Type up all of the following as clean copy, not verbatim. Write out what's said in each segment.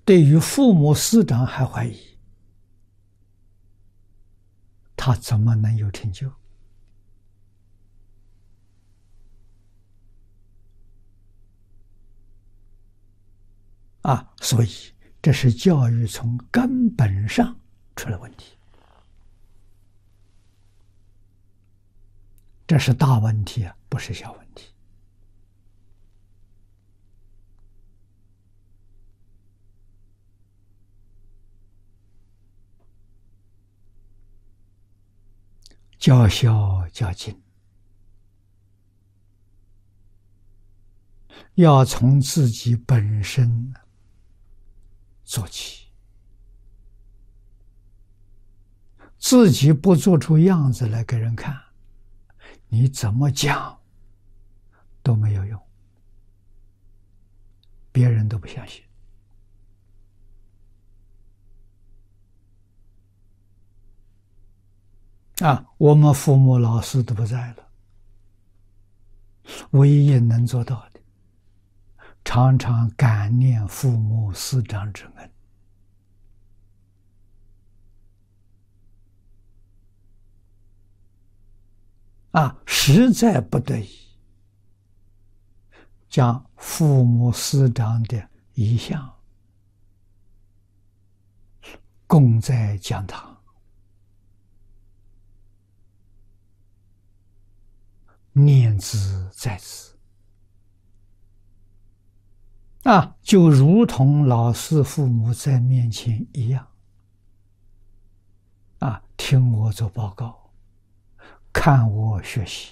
对于父母师长还怀疑，他怎么能有成就？所以这是教育从根本上出了问题，这是大问题啊，不是小问题。教孝教精，要从自己本身做起，自己不做出样子来给人看，你怎么讲都没有用，别人都不相信。我们父母老师都不在了，唯一能做到的，常常感念父母师长之恩。实在不得已，将父母师长的遗像供在讲堂，念兹在兹，就如同老师父母在面前一样，听我做报告，看我学习。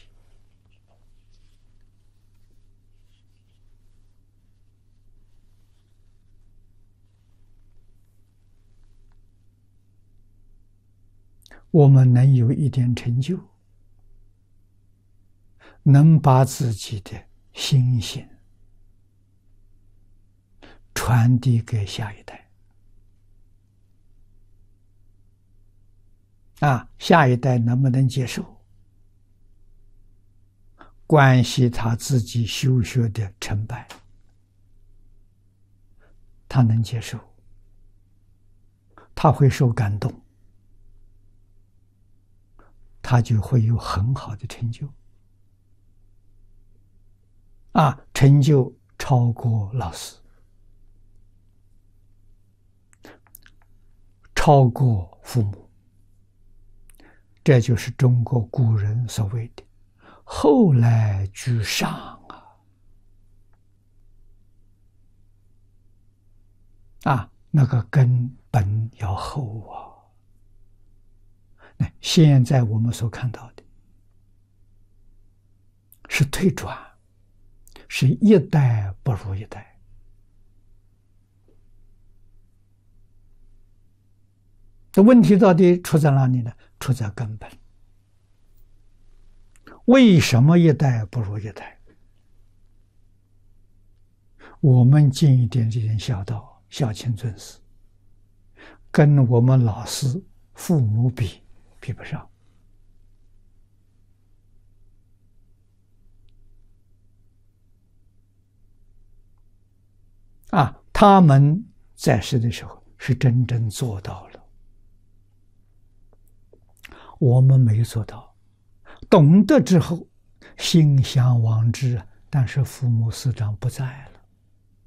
我们能有一点成就，能把自己的心性传递给下一代，下一代能不能接受，关系他自己修学的成败。他能接受，他会受感动，他就会有很好的成就。成就超过老师，超过父母，这就是中国古人所谓的后来居上那个根本要厚现在我们所看到的是退转，是一代不如一代。这问题到底出在哪里呢？出在根本。为什么一代不如一代？我们尽一点这点孝道，孝亲尊师，跟我们老师父母比不上。他们在世的时候是真正做到了，我们没做到。懂得之后心向往之，但是父母师长不在了。